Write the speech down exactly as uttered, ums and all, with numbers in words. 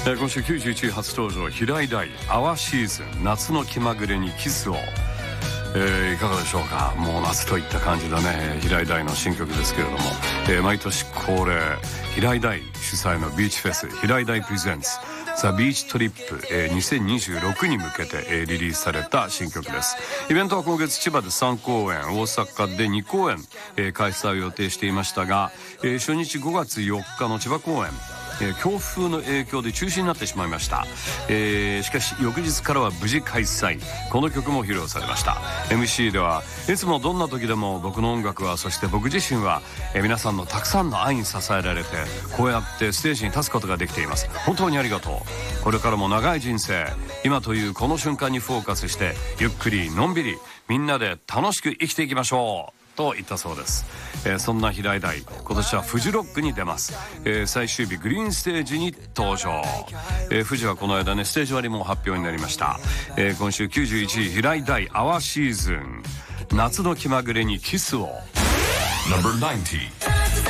えー、今週きゅうじゅういちい初登場、平井大アワーシーズン、夏の気まぐれにキスを、えー、いかがでしょうか。もう夏といった感じだね。平井大の新曲ですけれども、えー、毎年恒例平井大主催のビーチフェス、平井大プレゼンツザ・ビーチトリップ、えー、にせんにじゅうろくに向けて、えー、リリースされた新曲です。イベントは今月千葉でさんこうえん、大阪でにこうえん、えー、開催を予定していましたが、えー、初日ごがつよっかの千葉公演、えー、強風の影響で中止になってしまいました。えー、しかし翌日からは無事開催。この曲も披露されました。 エムシー ではいつもどんな時でも僕の音楽は、そして僕自身は、えー、皆さんのたくさんの愛に支えられて、こうやってステージに立つことができています。本当にありがとう。これからも長い人生、今というこの瞬間にフォーカスして、ゆっくりのんびりみんなで楽しく生きていきましょうと言ったそうです。えー、そんな平井大、今年はフジロックに出ます。えー、最終日グリーンステージに登場。えー、フジはこの間ね、ステージ割も発表になりました。えー、今週きゅうじゅういちい平井大アワーシーズン、夏の気まぐれにキスを。ナンバーナインティー